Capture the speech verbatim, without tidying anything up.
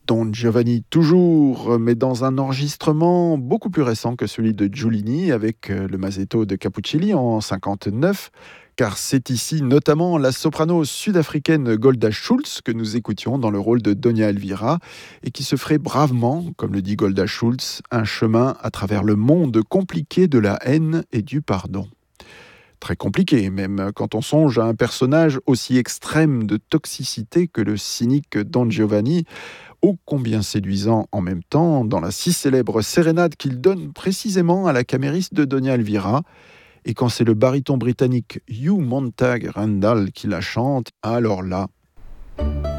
Don Giovanni toujours, mais dans un enregistrement beaucoup plus récent que celui de Giulini avec euh, le Mazzetto de Capuccilli en cinquante-neuf, car c'est ici notamment la soprano sud-africaine Golda Schultz que nous écoutions dans le rôle de Donia Elvira et qui se ferait bravement, comme le dit Golda Schultz, un chemin à travers le monde compliqué de la haine et du pardon. Très compliqué, même quand on songe à un personnage aussi extrême de toxicité que le cynique Don Giovanni, ô combien séduisant en même temps dans la si célèbre sérénade qu'il donne précisément à la camériste de Donia Elvira. Et quand c'est le baryton britannique Hugh Montag Randall qui la chante, alors là,